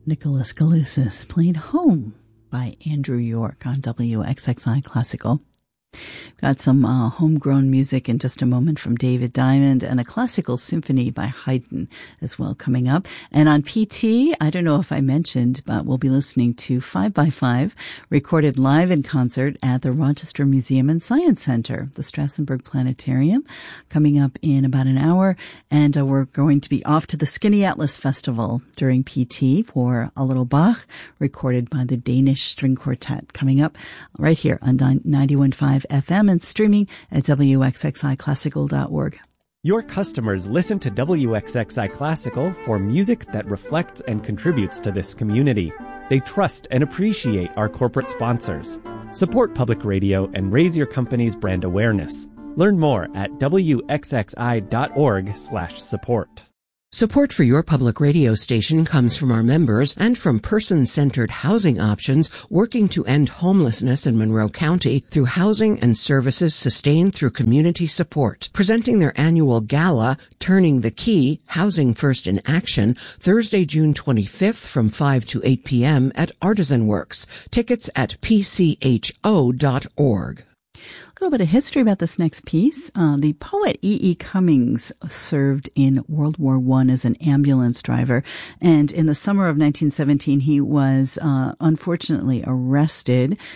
Nicholas Galusis played Home by Andrew York on WXXI Classical. Got some homegrown music in just a moment from David Diamond and a classical symphony by Haydn as well coming up. And on PT, I don't know if I mentioned, but we'll be listening to 5x5 recorded live in concert at the Rochester Museum and Science Center, the Strassenberg Planetarium, coming up in about an hour. And we're going to be off to the Skinny Atlas Festival during PT for a little Bach recorded by the Danish String Quartet coming up right here on 91.5 FM and streaming at WXXIClassical.org. Your customers listen to WXXI Classical for music that reflects and contributes to this community. They trust and appreciate our corporate sponsors. Support public radio and raise your company's brand awareness. Learn more at WXXI.org/support. Support for your public radio station comes from our members and from person-centered housing options working to end homelessness in Monroe County through housing and services sustained through community support. Presenting their annual gala, Turning the Key, Housing First in Action, Thursday, June 25th from 5 to 8 p.m. at Artisan Works. Tickets at pcho.org. A little bit of history about this next piece. The poet E.E. Cummings served in World War I as an ambulance driver, and in the summer of 1917 he was unfortunately arrested